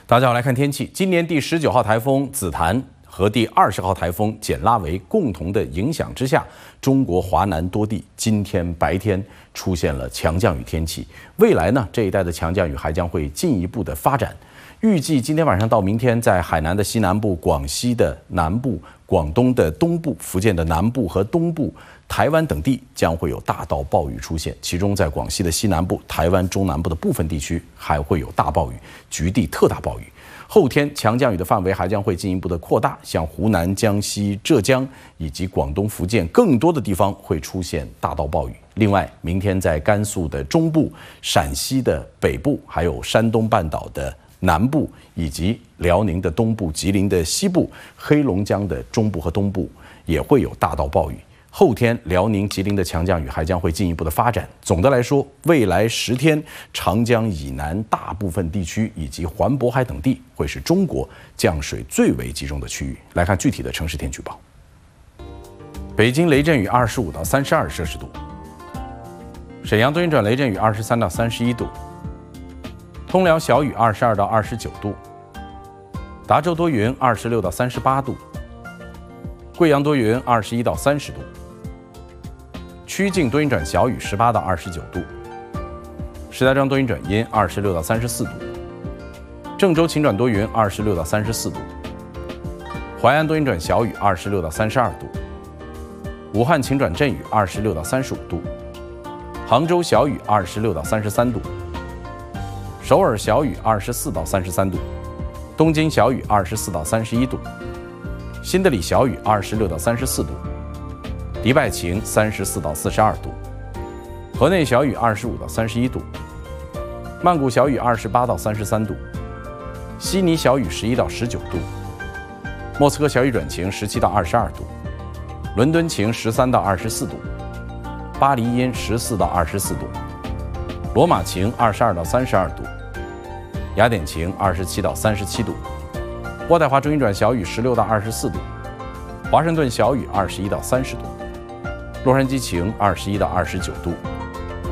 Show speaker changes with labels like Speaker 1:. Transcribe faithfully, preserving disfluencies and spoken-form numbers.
Speaker 1: 大家好，来看天气。今年第十九号台风紫檀和第二十号台风简拉维共同的影响之下，中国华南多地今天白天出现了强降雨天气。未来呢，这一带的强降雨还将会进一步的发展。预计今天晚上到明天，在海南的西南部、广西的南部、广东的东部、福建的南部和东部、台湾等地将会有大到暴雨出现，其中在广西的西南部、台湾中南部的部分地区还会有大暴雨，局地特大暴雨。后天强降雨的范围还将会进一步的扩大，像湖南、江西、浙江以及广东、福建更多的地方会出现大到暴雨。另外，明天在甘肃的中部、陕西的北部，还有山东半岛的南部以及辽宁的东部、吉林的西部、黑龙江的中部和东部也会有大到暴雨。后天，辽宁、吉林的强降雨还将会进一步的发展。总的来说，未来十天，长江以南大部分地区以及环渤海等地会是中国降水最为集中的区域。来看具体的城市天气预报：北京雷阵雨二十五到三十二摄氏度，沈阳多云转雷阵雨二十三到三十一度，通辽小雨二十二到二十九度，达州多云二十六到三十八度，贵阳多云二十一到三十度，曲靖多云转小雨十八到二十九度，石家庄多云转阴二十六到三十四度，郑州晴转多云二十六到三十四度，淮安多云转小雨二十六到三十二度，武汉晴转阵雨二十六到三十五度，杭州小雨二十六到三十三度，首尔小雨二十四到三十三度，东京小雨二十四到三十一度，新德里小雨二十六到三十四度，迪拜晴三十四到四十二度，河内小雨二十五到三十一度，曼谷小雨二十八到三十三度，悉尼小雨十一到十九度，莫斯科小雨转晴十七到二十二度，伦敦晴十三到二十四度，巴黎阴十四到二十四度，罗马晴二十二到三十二度，雅典晴二十七到三十七度，渥太华中阴转小雨十六到二十四度，华盛顿小雨二十一到三十度，洛杉矶晴二十一到二十九度，